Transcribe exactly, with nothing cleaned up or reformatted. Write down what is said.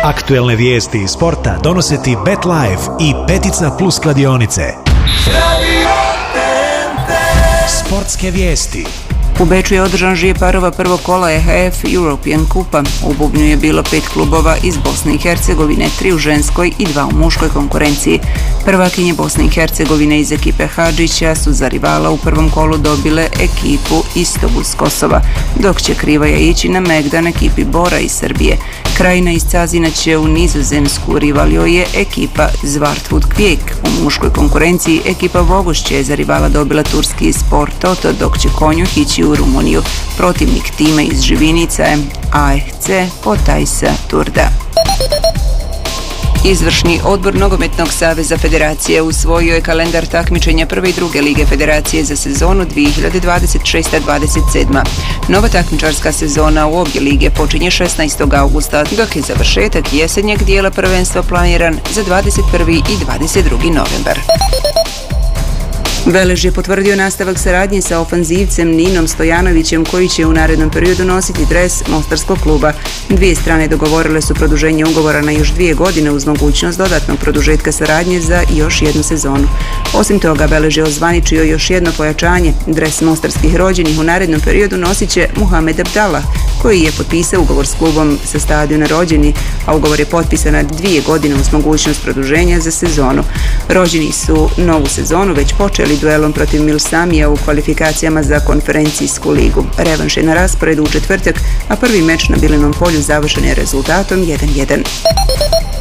Aktuelne vijesti iz sporta donose ti BetLife i Petica Plus kladionice. Sportske vijesti. U Beču je održan žije parova prvog kola E H F European Kupa. U bubnju je bilo pet klubova iz Bosne i Hercegovine, tri u ženskoj i dva u muškoj konkurenciji. Prvakinje Bosne i Hercegovine iz ekipe Hadžića su za rivala u prvom kolu dobile ekipu Istovu s Kosova, dok će Krivaja ići na Megdan ekipi Bora iz Srbije. Krajina iz Cazina će u Nizozemsku, rivalio je ekipa Zvartfut Kvijek. U muškoj konkurenciji ekipa Vogošće je za rivala dobila turski Sport Toto, dok će Konjuh ići u Rumuniju. Protivnik tima iz Živinica je A F C Potajsa Turda. Izvršni odbor Nogometnog saveza federacije usvojio je kalendar takmičenja prve i druge lige federacije za sezonu dvije hiljade dvadeset šeste dvadeset sedma. Nova takmičarska sezona u obje lige počinje šesnaestog augusta, dok je završetak jesenjeg dijela prvenstva planiran za dvadeset prvi i dvadeset drugi novembar. Velež je potvrdio nastavak saradnje sa ofanzivcem Ninom Stojanovićem, koji će u narednom periodu nositi dres mostarskog kluba. Dvije strane dogovorile su produženje ugovora na još dvije godine uz mogućnost dodatnog produžetka saradnje za još jednu sezonu. Osim toga, Velež je ozvaničio još jedno pojačanje. Dres mostarskih rođenih u narednom periodu nosit će Muhamed Abdallah, koji je potpisao ugovor s klubom sa stadiona Rođeni, a ugovor je potpisan na dvije godine uz mogućnost produženja za sezonu. Rođeni su novu sezonu već počeli duelom protiv Milsamija u kvalifikacijama za konferencijsku ligu. Revanš je na rasporedu u četvrtak, a prvi meč na Bilinom polju završen je rezultatom jedan jedan.